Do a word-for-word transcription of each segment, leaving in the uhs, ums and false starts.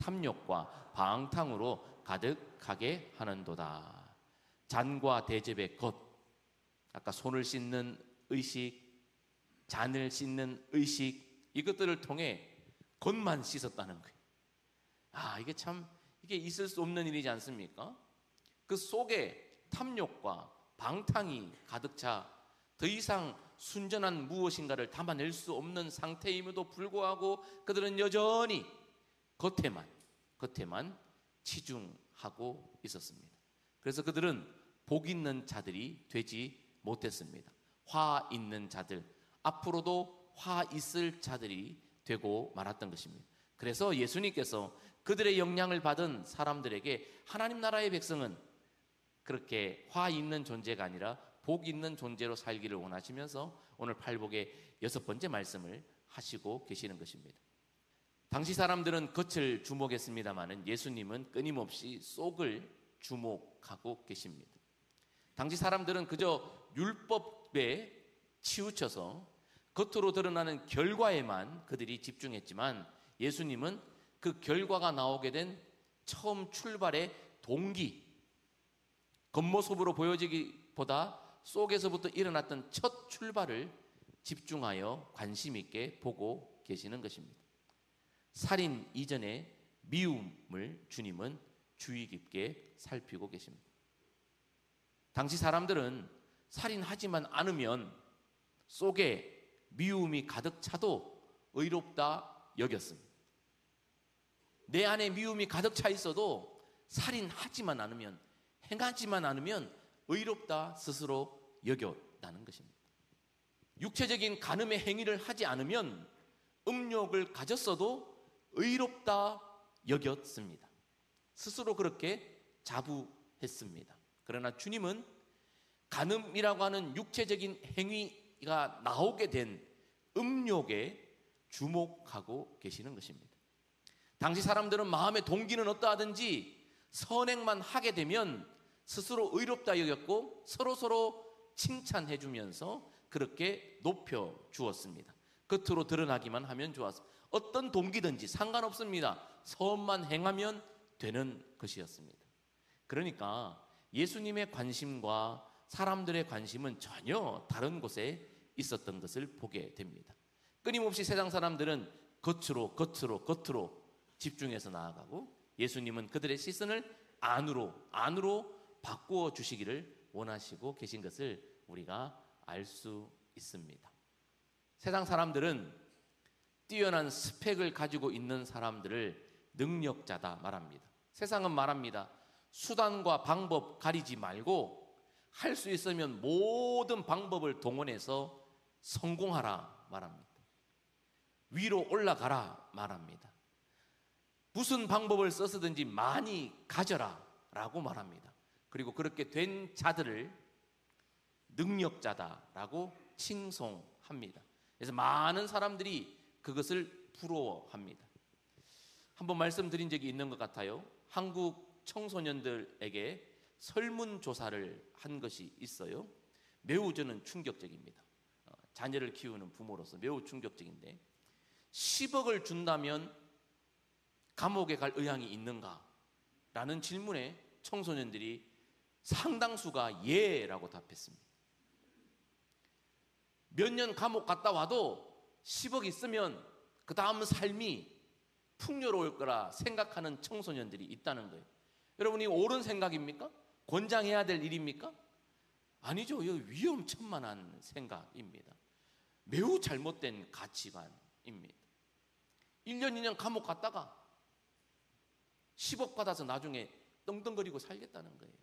탐욕과 방탕으로 가득하게 하는도다. 잔과 대접의 것, 아까 손을 씻는 의식, 잔을 씻는 의식, 이것들을 통해 겉만 씻었다는 거예요. 아, 이게 참 이게 있을 수 없는 일이지 않습니까? 그 속에 탐욕과 방탕이 가득 차 더 이상 순전한 무엇인가를 담아낼 수 없는 상태임에도 불구하고 그들은 여전히 겉에만 겉에만 치중하고 있었습니다. 그래서 그들은 복 있는 자들이 되지 못했습니다. 화 있는 자들, 앞으로도 화 있을 자들이 되고 말았던 것입니다. 그래서 예수님께서 그들의 영향을 받은 사람들에게 하나님 나라의 백성은 그렇게 화 있는 존재가 아니라 복 있는 존재로 살기를 원하시면서 오늘 팔복의 여섯 번째 말씀을 하시고 계시는 것입니다. 당시 사람들은 겉을 주목했습니다마는 예수님은 끊임없이 속을 주목하고 계십니다. 당시 사람들은 그저 율법에 치우쳐서 겉으로 드러나는 결과에만 그들이 집중했지만 예수님은 그 결과가 나오게 된 처음 출발의 동기, 겉모습으로 보여지기보다 속에서부터 일어났던 첫 출발을 집중하여 관심 있게 보고 계시는 것입니다. 살인 이전의 미움을 주님은 주의 깊게 살피고 계십니다. 당시 사람들은 살인하지만 않으면 속에 미움이 가득 차도 의롭다 여겼습니다. 내 안에 미움이 가득 차 있어도 살인하지만 않으면, 행하지만 않으면 의롭다 스스로 여겼다는 것입니다. 육체적인 간음의 행위를 하지 않으면 음욕을 가졌어도 의롭다 여겼습니다. 스스로 그렇게 자부했습니다. 그러나 주님은 간음이라고 하는 육체적인 행위가 나오게 된 음욕에 주목하고 계시는 것입니다. 당시 사람들은 마음의 동기는 어떠하든지 선행만 하게 되면 스스로 의롭다 여겼고 서로서로 칭찬해 주면서 그렇게 높여 주었습니다. 겉으로 드러나기만 하면 좋았습니다. 어떤 동기든지 상관없습니다. 선만 행하면 되는 것이었습니다. 그러니까 예수님의 관심과 사람들의 관심은 전혀 다른 곳에 있었던 것을 보게 됩니다. 끊임없이 세상 사람들은 겉으로 겉으로 겉으로 집중해서 나아가고 예수님은 그들의 시선을 안으로 안으로 바꾸어 주시기를 원하시고 계신 것을 우리가 알 수 있습니다. 세상 사람들은 뛰어난 스펙을 가지고 있는 사람들을 능력자다 말합니다. 세상은 말합니다. 수단과 방법 가리지 말고 할 수 있으면 모든 방법을 동원해서 성공하라 말합니다. 위로 올라가라 말합니다. 무슨 방법을 써서든지 많이 가져라 라고 말합니다. 그리고 그렇게 된 자들을 능력자다라고 칭송합니다. 그래서 많은 사람들이 그것을 부러워합니다. 한번 말씀드린 적이 있는 것 같아요. 한국 청소년들에게 설문조사를 한 것이 있어요. 매우 저는 충격적입니다. 자녀를 키우는 부모로서 매우 충격적인데 십억을 준다면 감옥에 갈 의향이 있는가? 라는 질문에 청소년들이 상당수가 예라고 답했습니다. 몇 년 감옥 갔다 와도 십억 있으면 그 다음 삶이 풍요로울 거라 생각하는 청소년들이 있다는 거예요. 여러분, 이 옳은 생각입니까? 권장해야 될 일입니까? 아니죠. 이거 위험천만한 생각입니다. 매우 잘못된 가치관입니다. 일 년, 이 년 감옥 갔다가 십억 받아서 나중에 떵떵거리고 살겠다는 거예요.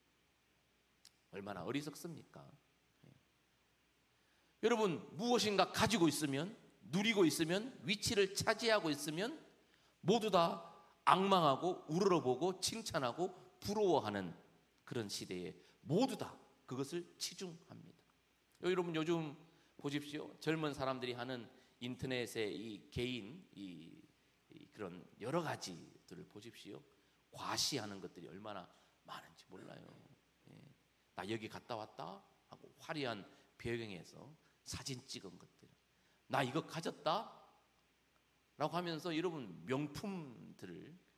얼마나 어리석습니까? 네. 여러분, 무엇인가 가지고 있으면, 누리고 있으면, 위치를 차지하고 있으면 모두 다 악망하고 우러러보고 칭찬하고 부러워하는 그런 시대에 모두 다 그것을 치중합니다. 여러분, 요즘 보십시오. 젊은 사람들이 하는 인터넷의 이 개인 이, 이 그런 여러 가지들을 보십시오. 과시하는 것들이 얼마나 많은지 몰라요. 예. 나 여기 갔다 왔다 하고 화려한 배경에서 사진 찍은 것들, 나 이거 가졌다, 하면서 여러분 명품들을